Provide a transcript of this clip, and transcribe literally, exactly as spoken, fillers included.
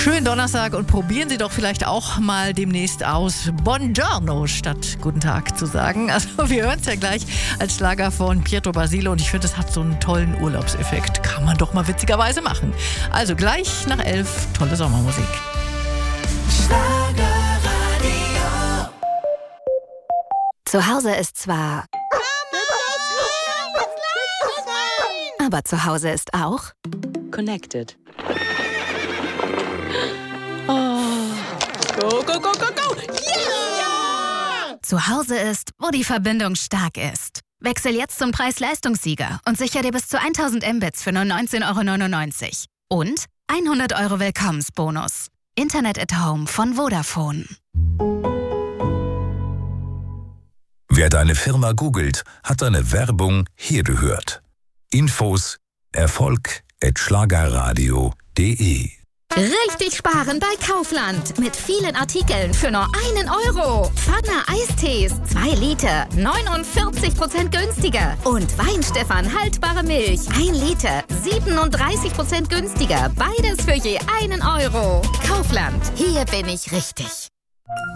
Schönen Donnerstag und probieren Sie doch vielleicht auch mal demnächst aus, Buongiorno statt Guten Tag zu sagen. Also wir hören es ja gleich als Schlager von Pietro Basile und ich finde, es hat so einen tollen Urlaubseffekt. Kann man doch mal witzigerweise machen. Also gleich nach elf, tolle Sommermusik. Schlagerradio. Zu Hause ist zwar... Aber zu Hause ist auch... Connected. Oh. Go, go, go, go, go! Yeah! Zu Hause ist, wo die Verbindung stark ist. Wechsel jetzt zum Preis-Leistungssieger und sicher dir bis zu tausend Mbits für nur neunzehn Euro neunundneunzig. Und hundert Euro Willkommensbonus. Internet at Home von Vodafone. Wer deine Firma googelt, hat deine Werbung hier gehört. Infos Erfolg at schlagerradio punkt de. Richtig sparen bei Kaufland. Mit vielen Artikeln für nur einen Euro. Pfanner Eistees, zwei Liter, neunundvierzig Prozent günstiger. Und Weinstefan haltbare Milch, ein Liter, siebenunddreißig Prozent günstiger. Beides für je einen Euro. Kaufland, hier bin ich richtig.